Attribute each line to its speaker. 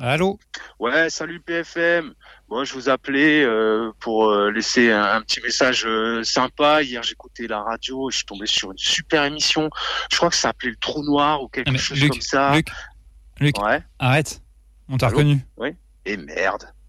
Speaker 1: Allô?
Speaker 2: Ouais, salut PFM. Moi, je vous appelais pour laisser un petit message sympa. Hier, j'écoutais la radio et je suis tombé sur une super émission. Je crois que ça s'appelait Le Trou Noir ou
Speaker 1: Non
Speaker 2: quelque
Speaker 1: mais
Speaker 2: chose comme
Speaker 1: Luc,
Speaker 2: ça.
Speaker 1: Luc, Luc,
Speaker 2: Ouais.
Speaker 1: arrête. On t'a
Speaker 2: Allô?
Speaker 1: reconnu.
Speaker 2: Oui. Et merde.